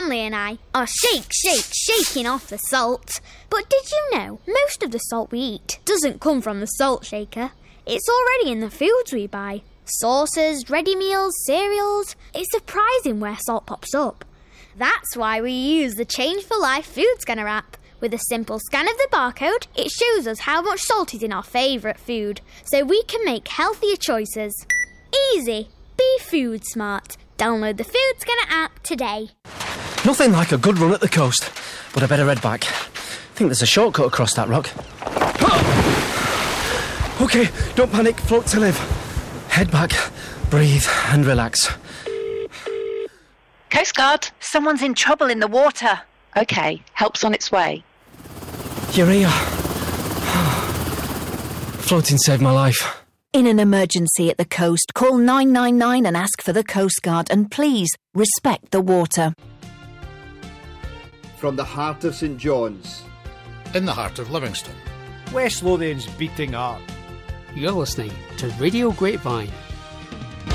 family and I are shaking off the salt. But did you know most of the salt we eat doesn't come from the salt shaker? It's already in the foods we buy. Sauces, ready meals, cereals. It's surprising where salt pops up. That's why we use the Change for Life food scanner app. With a simple scan of the barcode, it shows us how much salt is in our favourite food, so we can make healthier choices. Easy. Be food smart. Download the Food Scanner app today. Nothing like a good run at the coast, but I better head back. I think there's a shortcut across that rock. OK, don't panic, float to live. Head back, breathe and relax. Coast Guard, someone's in trouble in the water. OK, help's on its way. You're here. Floating saved my life. In an emergency at the coast, call 999 and ask for the Coast Guard, and please respect the water. From the heart of St John's, in the heart of Livingston, West Lothian's beating heart. You're listening to Radio Grapevine